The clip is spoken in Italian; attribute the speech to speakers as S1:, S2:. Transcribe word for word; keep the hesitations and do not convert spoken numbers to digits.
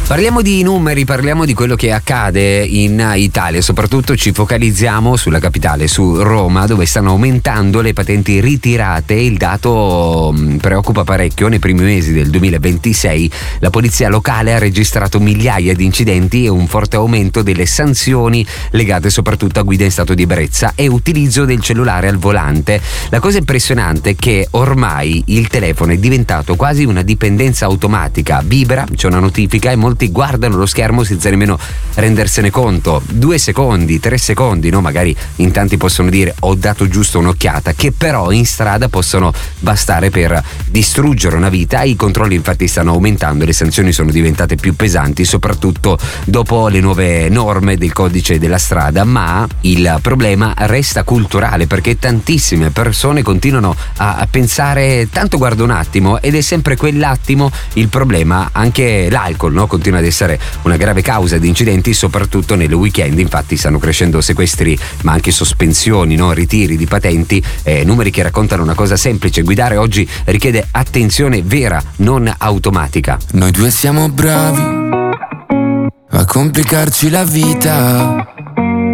S1: Parliamo di numeri, parliamo di quello che accade in Italia, soprattutto ci focalizziamo sulla capitale, su Roma, dove stanno aumentando le patenti ritirate. Il dato preoccupa parecchio. Nei primi mesi del duemilaventisei la polizia locale ha registrato migliaia di incidenti e un forte aumento delle sanzioni legate soprattutto a guida in stato di ebbrezza e utilizzo del cellulare al volante. La cosa impressionante è che ormai il telefono è diventato quasi una dipendenza automatica, vibra, c'è una notifica e molti guardano lo schermo senza nemmeno rendersene conto. Due secondi, tre secondi, no? Magari in tanti possono dire ho dato giusto un'occhiata, che però in strada possono bastare per distruggere una vita. I controlli infatti stanno aumentando e le sanzioni sono diventate più pesanti, soprattutto dopo le nuove norme del codice della strada, ma il problema resta culturale, perché tantissime persone continuano a, a pensare tanto guarda un attimo, ed è sempre quell'attimo il problema. Anche l'alcol, no? Continua ad essere una grave causa di incidenti, soprattutto nel weekend. Infatti stanno crescendo sequestri ma anche sospensioni, no? Ritiri di patenti, eh, numeri che raccontano una cosa semplice: guidare oggi richiede attenzione vera, non automatica.
S2: Noi due siamo bravi a complicarci la vita,